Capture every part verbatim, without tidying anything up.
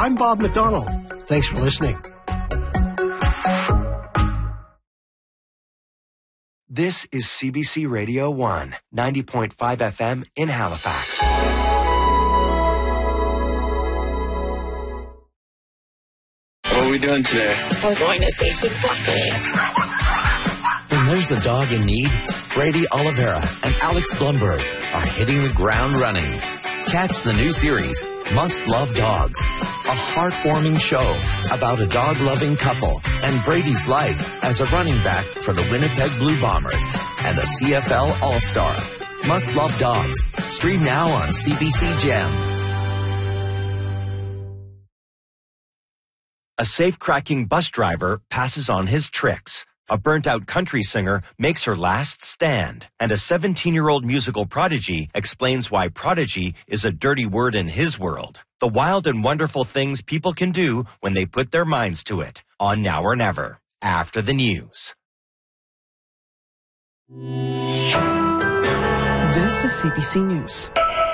I'm Bob McDonald. Thanks for listening. This is C B C Radio one, ninety point five F M in Halifax. What are we doing today? We're going to save some puppies. When there's a dog in need, Brady Oliveira and Alex Blumberg are hitting the ground running. Catch the new series, Must Love Dogs, a heartwarming show about a dog-loving couple and Brady's life as a running back for the Winnipeg Blue Bombers and a C F L All-Star. Must Love Dogs. Stream now on C B C Gem. A safe-cracking bus driver passes on his tricks. A burnt-out country singer makes her last stand. And a seventeen-year-old musical prodigy explains why prodigy is a dirty word in his world. The wild and wonderful things people can do when they put their minds to it. On Now or Never. After the news. This is C B C News.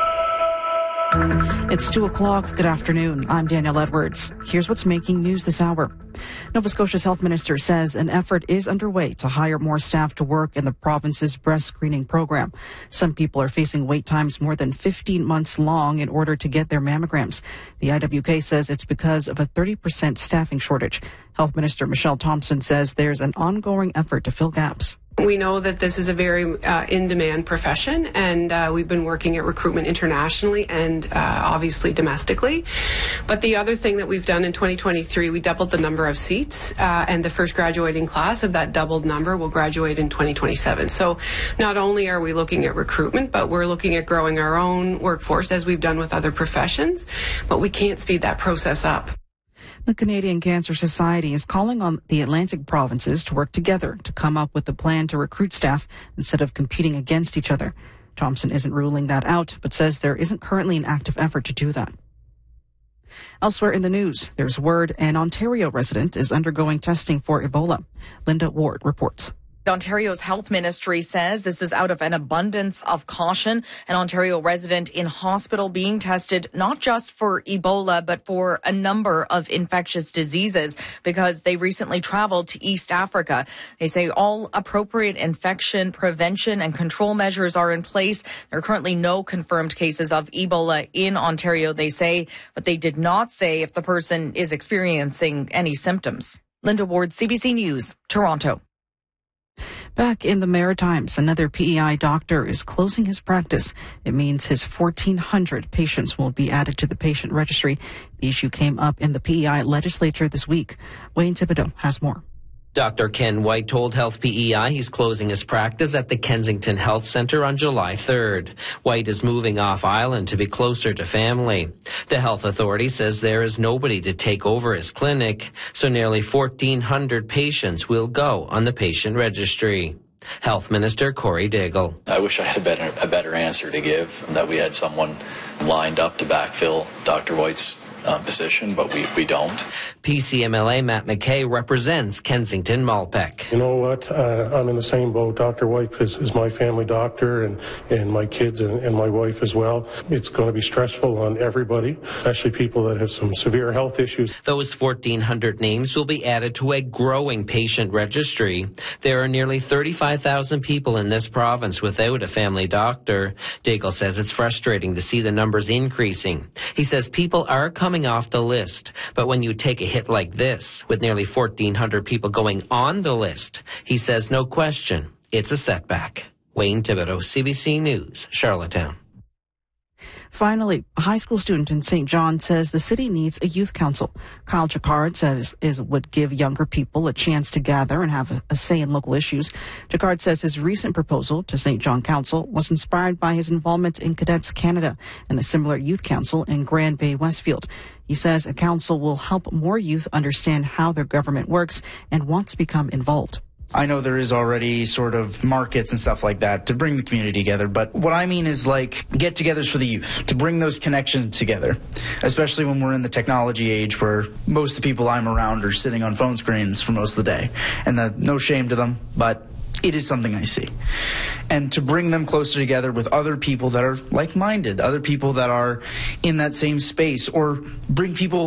It's two o'clock. Good afternoon. I'm Danielle Edwards. Here's what's making news this hour. Nova Scotia's health minister says an effort is underway to hire more staff to work in the province's breast screening program. Some people are facing wait times more than fifteen months long in order to get their mammograms. The I W K says it's because of a thirty percent staffing shortage. Health Minister Michelle Thompson says there's an ongoing effort to fill gaps. We know that this is a very uh, in-demand profession, and uh, we've been working at recruitment internationally and uh, obviously domestically. But the other thing that we've done in twenty twenty-three, we doubled the number of seats, uh, and the first graduating class of that doubled number will graduate in twenty twenty-seven. So not only are we looking at recruitment, but we're looking at growing our own workforce as we've done with other professions, but we can't speed that process up. The Canadian Cancer Society is calling on the Atlantic provinces to work together to come up with a plan to recruit staff instead of competing against each other. Thompson isn't ruling that out, but says there isn't currently an active effort to do that. Elsewhere in the news, there's word an Ontario resident is undergoing testing for Ebola. Linda Ward reports. Ontario's health ministry says this is out of an abundance of caution. An Ontario resident in hospital being tested not just for Ebola, but for a number of infectious diseases because they recently traveled to East Africa. They say all appropriate infection prevention and control measures are in place. There are currently no confirmed cases of Ebola in Ontario, they say, but they did not say if the person is experiencing any symptoms. Linda Ward, C B C News, Toronto. Back in the Maritimes, another P E I doctor is closing his practice. It means his fourteen hundred patients will be added to the patient registry. The issue came up in the P E I legislature this week. Wayne Thibodeau has more. Doctor Ken White told Health P E I he's closing his practice at the Kensington Health Centre on July third. White is moving off island to be closer to family. The health authority says there is nobody to take over his clinic, so nearly fourteen hundred patients will go on the patient registry. Health Minister Corey Daigle. I wish I had a better, a better answer to give, that we had someone lined up to backfill Doctor White's Uh, position, but we, we don't. P C M L A Matt McKay represents Kensington Malpeque. You know what? Uh, I'm in the same boat. Doctor White is, is my family doctor and, and my kids and, and my wife as well. It's going to be stressful on everybody, especially people that have some severe health issues. Those fourteen hundred names will be added to a growing patient registry. There are nearly thirty-five thousand people in this province without a family doctor. Daigle says it's frustrating to see the numbers increasing. He says people are coming coming off the list. But when you take a hit like this, with nearly fourteen hundred people going on the list, he says no question, it's a setback. Wayne Thibodeau, C B C News, Charlottetown. Finally, a high school student in Saint John says the city needs a youth council. Kyle Jacquard says it would give younger people a chance to gather and have a, a say in local issues. Jacquard says his recent proposal to Saint John Council was inspired by his involvement in Cadets Canada and a similar youth council in Grand Bay Westfield. He says a council will help more youth understand how their government works and want to become involved. I know there is already sort of markets and stuff like that to bring the community together, but what I mean is like get-togethers for the youth, to bring those connections together, especially when we're in the technology age where most of the people I'm around are sitting on phone screens for most of the day. And the, no shame to them, but it is something I see. And to bring them closer together with other people that are like-minded, other people that are in that same space, or bring people